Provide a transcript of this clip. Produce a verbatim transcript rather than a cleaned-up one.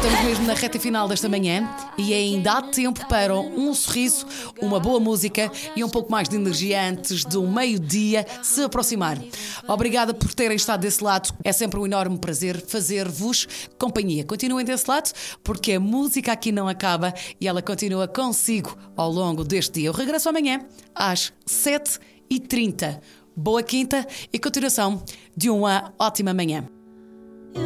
Estamos mesmo na reta final desta manhã e ainda há tempo para um sorriso, uma boa música e um pouco mais de energia antes do meio-dia se aproximar. Obrigada por terem estado desse lado. É sempre um enorme prazer fazer-vos companhia. Continuem desse lado porque a música aqui não acaba e ela continua consigo ao longo deste dia. Eu regresso amanhã às sete e trinta. Boa quinta e continuação de uma ótima manhã.